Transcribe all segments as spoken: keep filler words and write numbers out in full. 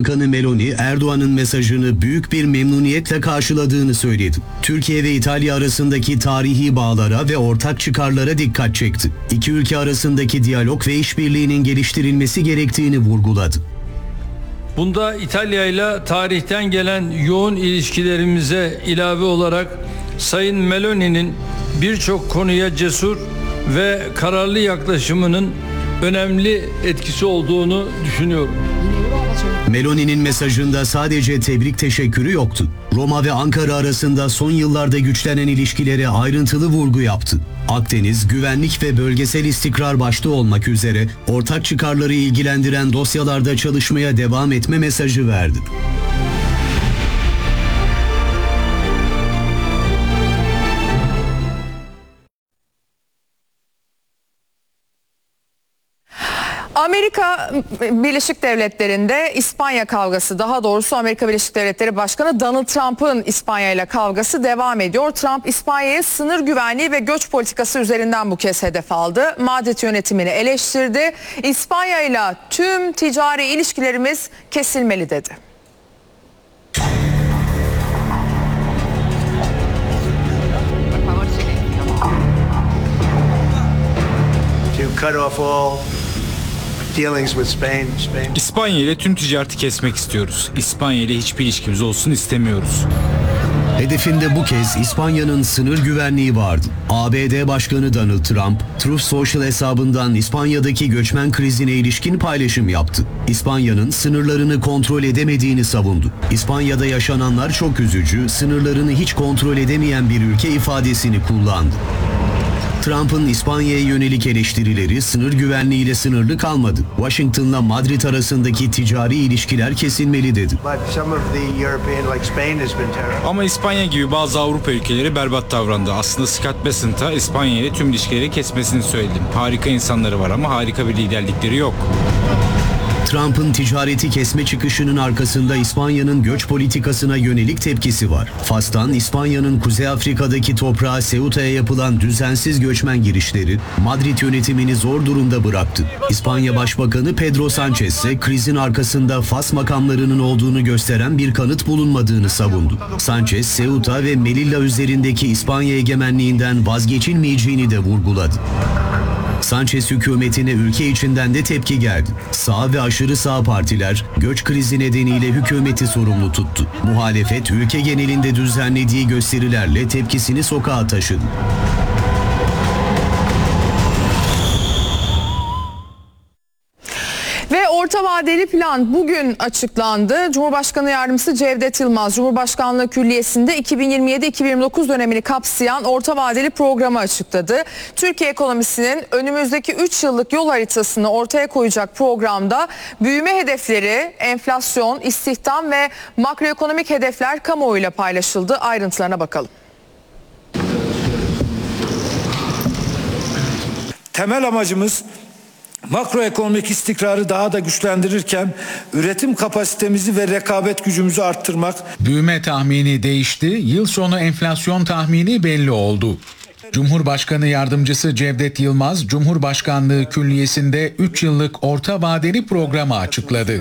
Başbakanı Meloni, Erdoğan'ın mesajını büyük bir memnuniyetle karşıladığını söyledi. Türkiye ve İtalya arasındaki tarihi bağlara ve ortak çıkarlara dikkat çekti. İki ülke arasındaki diyalog ve işbirliğinin geliştirilmesi gerektiğini vurguladı. Bunda İtalya ile tarihten gelen yoğun ilişkilerimize ilave olarak Sayın Meloni'nin birçok konuya cesur ve kararlı yaklaşımının önemli etkisi olduğunu düşünüyorum. Meloni'nin mesajında sadece tebrik teşekkürü yoktu. Roma ve Ankara arasında son yıllarda güçlenen ilişkilere ayrıntılı vurgu yaptı. Akdeniz, güvenlik ve bölgesel istikrar başta olmak üzere ortak çıkarları ilgilendiren dosyalarda çalışmaya devam etme mesajı verdi. Amerika Birleşik Devletleri'nde İspanya kavgası, daha doğrusu Amerika Birleşik Devletleri Başkanı Donald Trump'ın İspanya ile kavgası devam ediyor. Trump İspanya'ya sınır güvenliği ve göç politikası üzerinden bu kez hedef aldı. Madrid yönetimini eleştirdi. İspanya ile tüm ticari ilişkilerimiz kesilmeli dedi. To cut off all İspanya ile tüm ticareti kesmek istiyoruz. İspanya ile hiçbir ilişkimiz olsun istemiyoruz. Hedefinde bu kez İspanya'nın sınır güvenliği vardı. A B D Başkanı Donald Trump, Truth Social hesabından İspanya'daki göçmen krizine ilişkin paylaşım yaptı. İspanya'nın sınırlarını kontrol edemediğini savundu. İspanya'da yaşananlar çok üzücü, sınırlarını hiç kontrol edemeyen bir ülke ifadesini kullandı. Trump'ın İspanya'ya yönelik eleştirileri sınır güvenliğiyle sınırlı kalmadı. Washington'la Madrid arasındaki ticari ilişkiler kesilmeli dedi. Ama İspanya gibi bazı Avrupa ülkeleri berbat davrandı. Aslında Scott Bessent'a İspanya ile tüm ilişkileri kesmesini söyledim. Harika insanları var ama harika bir liderlikleri yok. Trump'ın ticareti kesme çıkışının arkasında İspanya'nın göç politikasına yönelik tepkisi var. Fas'tan İspanya'nın Kuzey Afrika'daki toprağı Ceuta'ya yapılan düzensiz göçmen girişleri Madrid yönetimini zor durumda bıraktı. İspanya Başbakanı Pedro Sánchez ise krizin arkasında Fas makamlarının olduğunu gösteren bir kanıt bulunmadığını savundu. Sánchez, Ceuta ve Melilla üzerindeki İspanya egemenliğinden vazgeçilmeyeceğini de vurguladı. Sánchez hükümetine ülke içinden de tepki geldi. Sağ ve aşırı sağ partiler göç krizi nedeniyle hükümeti sorumlu tuttu. Muhalefet ülke genelinde düzenlediği gösterilerle tepkisini sokağa taşıdı. Ve orta vadeli plan bugün açıklandı. Cumhurbaşkanı Yardımcısı Cevdet Yılmaz, Cumhurbaşkanlığı Külliyesi'nde iki bin yirmi yedi iki bin yirmi dokuz dönemini kapsayan orta vadeli programı açıkladı. Türkiye ekonomisinin önümüzdeki üç yıllık yol haritasını ortaya koyacak programda büyüme hedefleri, enflasyon, istihdam ve makroekonomik hedefler kamuoyuyla paylaşıldı. Ayrıntılarına bakalım. Temel amacımız makroekonomik istikrarı daha da güçlendirirken üretim kapasitemizi ve rekabet gücümüzü arttırmak. Büyüme tahmini değişti, yıl sonu enflasyon tahmini belli oldu. Cumhurbaşkanı Yardımcısı Cevdet Yılmaz, Cumhurbaşkanlığı Külliyesi'nde üç yıllık orta vadeli programı açıkladı.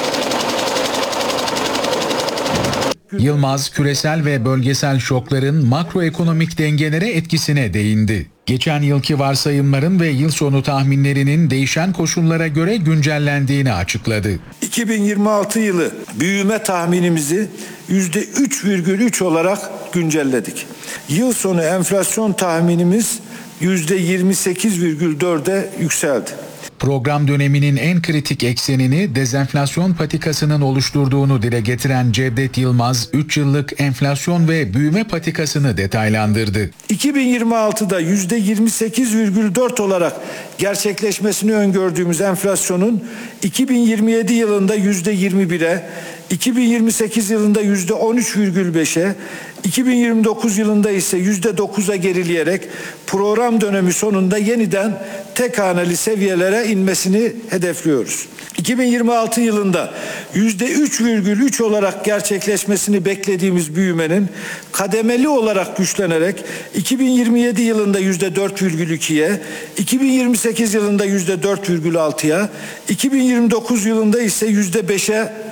Yılmaz, küresel ve bölgesel şokların makroekonomik dengelere etkisine değindi. Geçen yılki varsayımların ve yıl sonu tahminlerinin değişen koşullara göre güncellendiğini açıkladı. iki bin yirmi altı yılı büyüme tahminimizi yüzde üç virgül üç olarak güncelledik. Yıl sonu enflasyon tahminimiz yüzde yirmi sekiz virgül dörde yükseldi. Program döneminin en kritik eksenini dezenflasyon patikasının oluşturduğunu dile getiren Cevdet Yılmaz, üç yıllık enflasyon ve büyüme patikasını detaylandırdı. iki bin yirmi altıda yüzde yirmi sekiz virgül dört olarak gerçekleşmesini öngördüğümüz enflasyonun iki bin yirmi yedi yılında yüzde yirmi bire, iki bin yirmi sekiz yılında yüzde on üç virgül beşe, iki bin yirmi dokuz yılında ise yüzde dokuza gerileyerek program dönemi sonunda yeniden tek haneli seviyelere inmesini hedefliyoruz. iki bin yirmi altı yılında yüzde üç virgül üç olarak gerçekleşmesini beklediğimiz büyümenin kademeli olarak güçlenerek iki bin yirmi yedi yılında yüzde dört virgül ikiye, iki bin yirmi sekiz yılında yüzde dört virgül altıya, iki bin yirmi dokuz yılında ise yüzde beşe